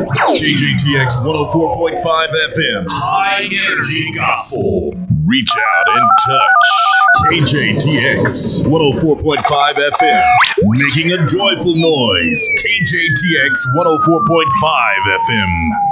KJTX 104.5 FM, High Energy Gospel. Reach out and touch. KJTX 104.5 FM, making a joyful noise. KJTX 104.5 FM.